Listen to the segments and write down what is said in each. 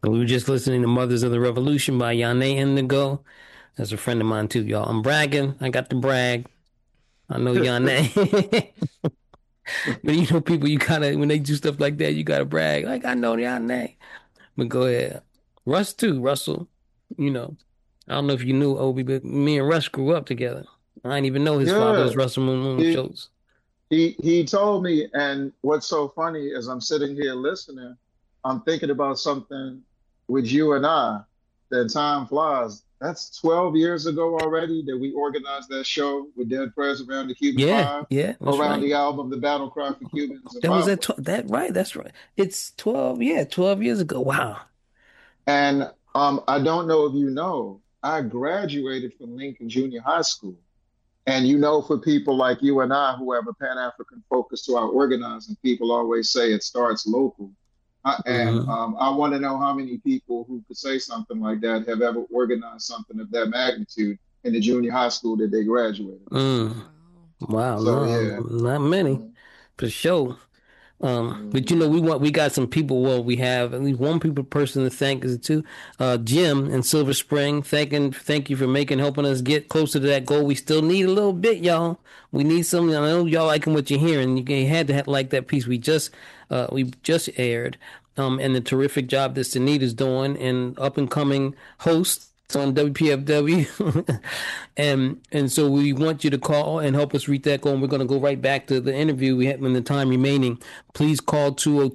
We were just listening to Mothers of the Revolution by Yane Indigo. That's a friend of mine too, y'all. I'm bragging. I got to brag. I know Yane. But you know, people, you gotta, when they do stuff like that, you gotta brag. Like, I know Yane. But go ahead. Russ too, Russell. You know, I don't know if you knew Obi, but me and Russ grew up together. I didn't even know his father Yeah, was Russell Moon he Schultz. he told me, and what's so funny is I'm sitting here listening, I'm thinking about something with you and I, that time flies. That's 12 years ago already that we organized that show with Dead Prez around the Cuban Yeah, Five, yeah, that's around right. the album The Battle Cry for Cuba in That was Zimbabwe. that right. That's right. It's 12, yeah, 12 years ago. Wow. And I don't know if you know, I graduated from Lincoln Junior High School. And you know, for people like you and I who have a Pan African focus to our organizing, people always say it starts local. And Hmm. I want to know how many people who could say something like that have ever organized something of that magnitude in the junior high school that they graduated from. Mm. Wow. Wow, So no, yeah. not many Mhm, for sure. But you know, mhm, we got some people. Well, we have at least one person to thank is two. Jim in Silver Spring, thank you for helping us get closer to that goal. We still need a little bit, y'all. We need some. I know y'all liking what you're hearing. You had to like that piece we just aired. And the terrific job that Sunita's doing and up and coming host on WPFW. And so we want you to call and help us reach that goal. And we're going to go right back to the interview we have in the time remaining. Please call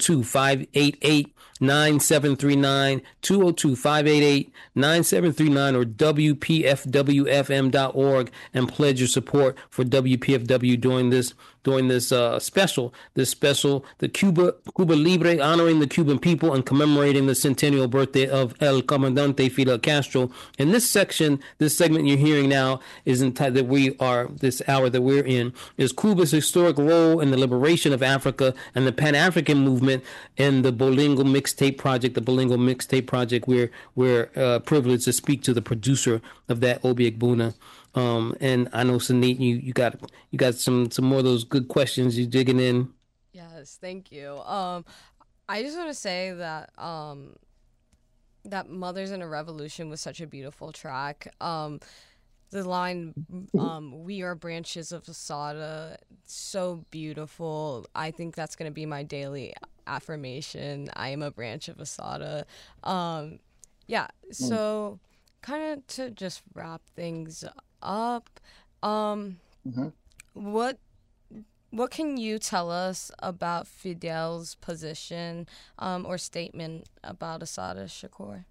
202-588-9739, 202-588-9739, or WPFWFM.org, and pledge your support for WPFW during this special, the Cuba Libre, honoring the Cuban people and commemorating the centennial birthday of El Comandante Fidel Castro. And this segment you're hearing now is entitled this hour that we're in is Cuba's historic role in the liberation of Africa and the Pan-African movement and the Bolingo Mixtape Project. The Bolingo Mixtape Project, we're privileged to speak to the producer of that, Obi Egbuna. And I know Sanit, you got some more of those good questions you digging in. Yes, thank you. I just want to say that that Mothers in a Revolution was such a beautiful track. The line, we are branches of Asada, so beautiful. I think that's going to be my daily affirmation. I am a branch of Asada. Yeah, mm, so kind of to just wrap things up, um, mhm. what what can you tell us about Fidel's position or statement about Asada Shakur?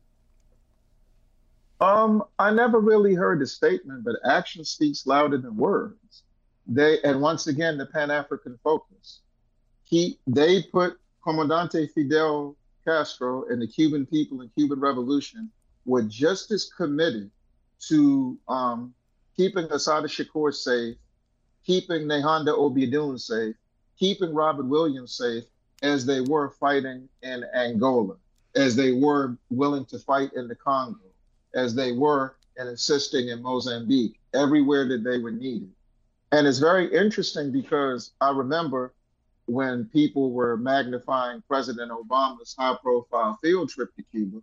I never really heard the statement, but action speaks louder than words. And once again, the Pan African focus. They put Comandante Fidel Castro and the Cuban people and Cuban Revolution were just as committed to keeping Assata Shakur safe, keeping Nehanda Obiadun safe, keeping Robert Williams safe as they were fighting in Angola, as they were willing to fight in the Congo, as they were and assisting in Mozambique, everywhere that they were needed. And it's very interesting because I remember when people were magnifying President Obama's high profile field trip to Cuba,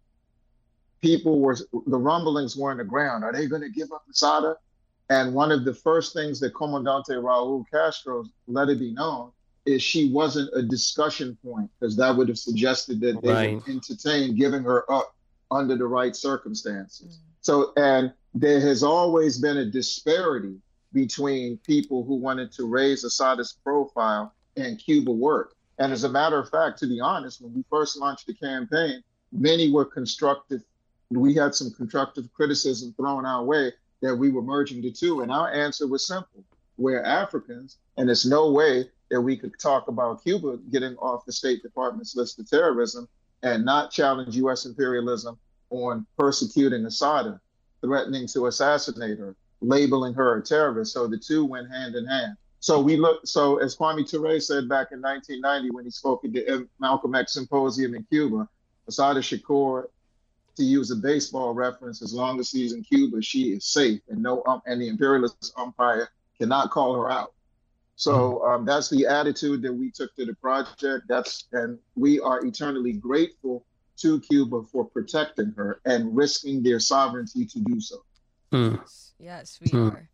the rumblings were in the ground. Are they going to give up Masada? And one of the first things that Comandante Raul Castro let it be known is she wasn't a discussion point because that would have suggested that they would Right. entertain giving her up under the right circumstances. So, and there has always been a disparity between people who wanted to raise Asada's profile and Cuba work. And as a matter of fact, to be honest, when we first launched the campaign, many were constructive. We had some constructive criticism thrown our way that we were merging the two. And our answer was simple. We're Africans, and there's no way that we could talk about Cuba getting off the State Department's list of terrorism and not challenge U.S. imperialism on persecuting Assata, threatening to assassinate her, labeling her a terrorist. So the two went hand in hand. So as Kwame Ture said back in 1990 when he spoke at the Malcolm X Symposium in Cuba, Assata Shakur, to use a baseball reference, as long as she's in Cuba, she is safe, and and the imperialist umpire cannot call her out. So that's the attitude that we took to the project. And we are eternally grateful to Cuba for protecting her and risking their sovereignty to do so. Yes, we are.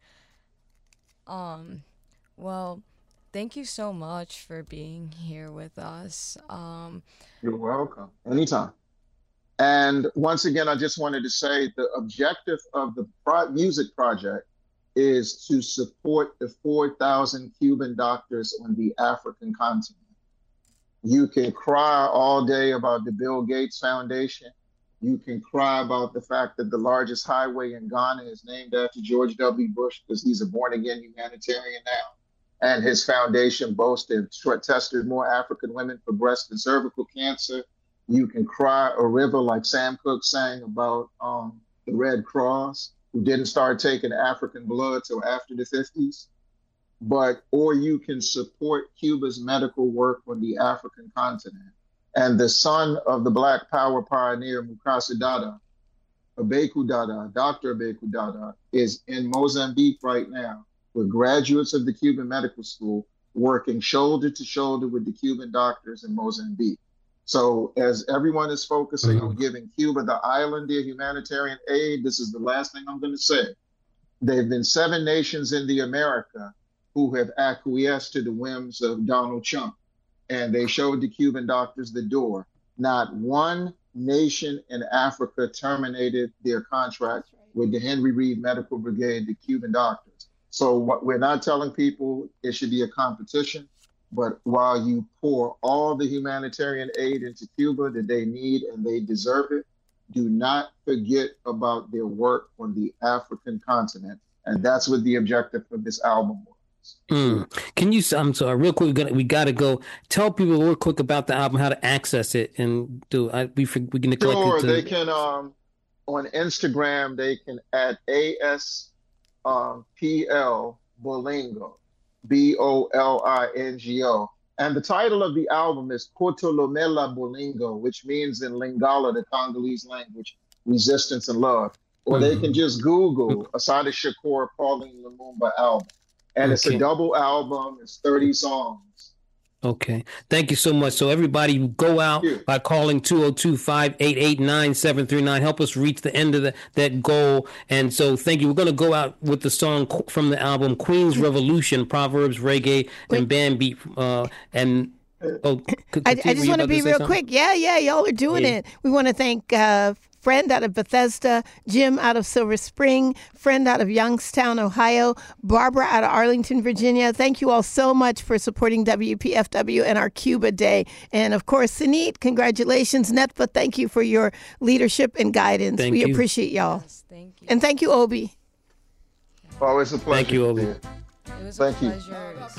Well, thank you so much for being here with us. You're welcome. Anytime. And once again, I just wanted to say the objective of the music project is to support the 4,000 Cuban doctors on the African continent. You can cry all day about the Bill Gates Foundation. You can cry about the fact that the largest highway in Ghana is named after George W. Bush because he's a born-again humanitarian now. And his foundation boasts they've tested more African women for breast and cervical cancer. You can cry a river like Sam Cooke sang about the Red Cross, who didn't start taking African blood till after the 50s. Or you can support Cuba's medical work on the African continent. And the son of the Black Power pioneer, Mukasa Dada, Abeku Dada, Dr. Abeku Dada, is in Mozambique right now with graduates of the Cuban Medical School working shoulder to shoulder with the Cuban doctors in Mozambique. So as everyone is focusing on giving Cuba, the island, their humanitarian aid, this is the last thing I'm going to say. There have been 7 nations in the America who have acquiesced to the whims of Donald Trump, and they showed the Cuban doctors the door. Not one nation in Africa terminated their contract with the Henry Reed Medical Brigade, the Cuban doctors. So what we're not telling people it should be a competition, but while you pour all the humanitarian aid into Cuba that they need and they deserve it, do not forget about their work on the African continent. And that's what the objective of this album was. Can you, I'm sorry, real quick, we got to go. Tell people real quick about the album, how to access it, and we can neglect Sure, they can, on Instagram, they can add ASPL Bolingo, BOLINGO. And the title of the album is Kotolomela Bolingo, which means in Lingala, the Congolese language, resistance and love. Or they can just Google Assata Shakur Pauline Lumumba album. And it's a double album. It's 30 songs. Okay. Thank you so much. So everybody go out by calling 202-588-9739. Help us reach the end of that goal. And so thank you. We're going to go out with the song from the album Queen's Revolution, Proverbs, Reggae, and Band Beat. I just want to be real quick. Yeah, y'all are doing it. We want to thank friend out of Bethesda, Jim out of Silver Spring, friend out of Youngstown, Ohio, Barbara out of Arlington, Virginia. Thank you all so much for supporting WPFW and our Cuba Day. And of course, Sanit, congratulations. Netfa, thank you for your leadership and guidance. We appreciate y'all. Yes, thank you. And thank you, Obi. Always a pleasure. Thank you, Obi. It was a pleasure.